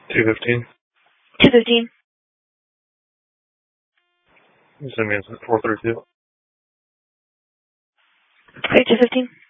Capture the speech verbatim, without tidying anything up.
two fifteen. two fifteen. You send me in four thirty-two. Okay, two fifteen.